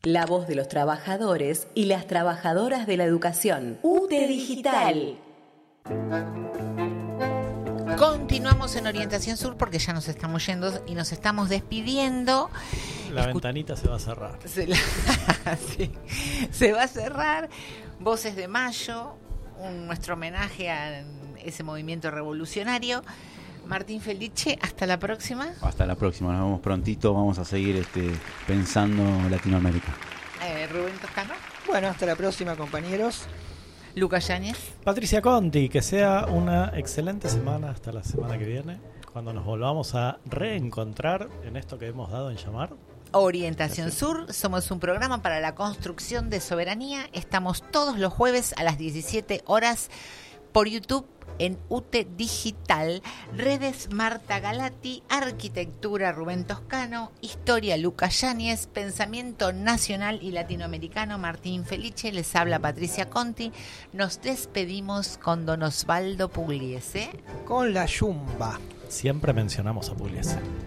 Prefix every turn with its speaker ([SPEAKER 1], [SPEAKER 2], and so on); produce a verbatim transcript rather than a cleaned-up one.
[SPEAKER 1] La voz de los trabajadores y las trabajadoras de la educación. U T E Digital.
[SPEAKER 2] Continuamos en Orientación Sur porque ya nos estamos yendo y nos estamos despidiendo.
[SPEAKER 3] La
[SPEAKER 2] Escu-
[SPEAKER 3] ventanita se va a cerrar.
[SPEAKER 2] Se, la- sí, se va a cerrar. Voces de Mayo, un, nuestro homenaje a ese movimiento revolucionario. Martín Felice, hasta la próxima.
[SPEAKER 4] Hasta la próxima, nos vemos prontito, vamos a seguir este, pensando Latinoamérica.
[SPEAKER 2] Eh, Rubén Toscano.
[SPEAKER 5] Bueno, hasta la próxima, compañeros.
[SPEAKER 2] Lucas Yáñez.
[SPEAKER 3] Patricia Conti, que sea una excelente semana hasta la semana que viene, cuando nos volvamos a reencontrar en esto que hemos dado en llamar
[SPEAKER 2] Orientación Sur, somos un programa para la construcción de soberanía. Estamos todos los jueves a las diecisiete horas por YouTube en U T E Digital. Redes Marta Galati, Arquitectura Rubén Toscano, Historia Lucas Yáñez, Pensamiento Nacional y Latinoamericano Martín Felice. Les habla Patricia Conti. Nos despedimos con Don Osvaldo Pugliese.
[SPEAKER 5] Con la yumba.
[SPEAKER 3] siempre mencionamos a Pugliese.